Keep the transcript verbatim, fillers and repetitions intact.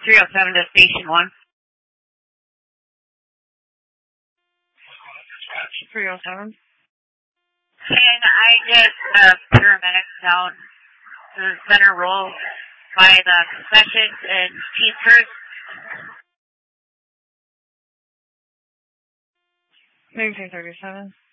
three oh seven to Station one. three oh seven. Can I get the paramedics out? The center roll by the concessions and Teamsters? nineteen thirty-seven.